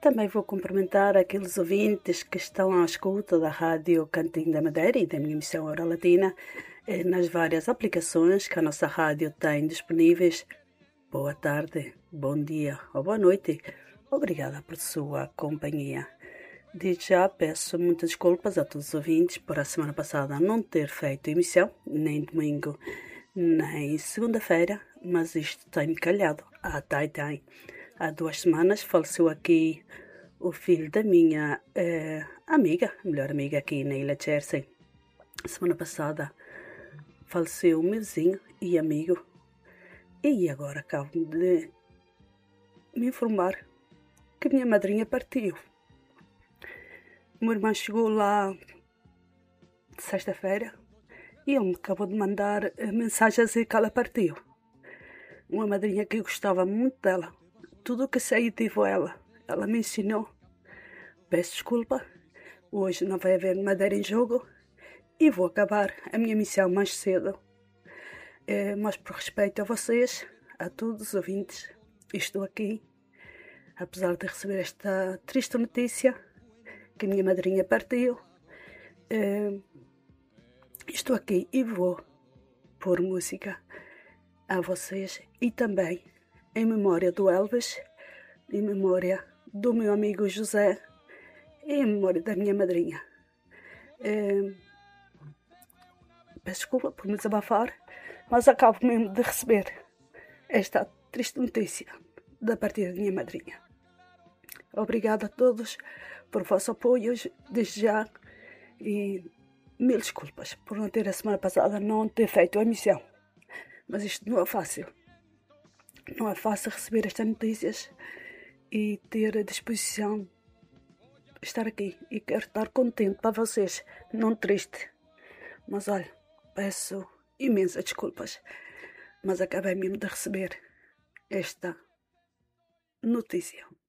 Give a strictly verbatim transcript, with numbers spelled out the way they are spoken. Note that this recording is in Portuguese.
também vou cumprimentar aqueles ouvintes que estão à escuta da Rádio Cantinho da Madeira e da minha emissão Hora Latina eh, nas várias aplicações que a nossa rádio tem disponíveis. Boa tarde, bom dia ou boa noite. Obrigada por sua companhia. Desde já peço muitas desculpas a todos os ouvintes por a semana passada não ter feito emissão, nem domingo, nem segunda-feira, mas isto tem-me calhado. Ah, tem, tem. Há duas semanas faleceu aqui o filho da minha eh, amiga, melhor amiga aqui na Ilha de Jersey. Semana passada faleceu o meu vizinho e amigo. E agora acabo de me informar que minha madrinha partiu. O meu irmão chegou lá sexta-feira e ele me acabou de mandar mensagem a dizer que ela partiu. Uma madrinha que eu gostava muito dela. Tudo o que sei devo a ela. Ela me ensinou. Peço desculpa. Hoje não vai haver madeira em jogo e vou acabar a minha missão mais cedo. É, mas por respeito a vocês, a todos os ouvintes, estou aqui, apesar de receber esta triste notícia que a minha madrinha partiu. É, estou aqui e vou pôr música a vocês e também em memória do Elvis, em memória do meu amigo José e em memória da minha madrinha. É, peço desculpa por me desabafar, mas acabo mesmo de receber esta triste notícia da partida da minha madrinha. Obrigada a todos por vosso apoio desde já e mil desculpas por não ter a semana passada não ter feito a emissão. Mas isto não é fácil. Não é fácil receber estas notícias e ter a disposição de estar aqui. E quero estar contente para vocês, não triste. Mas olha, peço imensas desculpas. Mas acabei mesmo de receber esta notícia.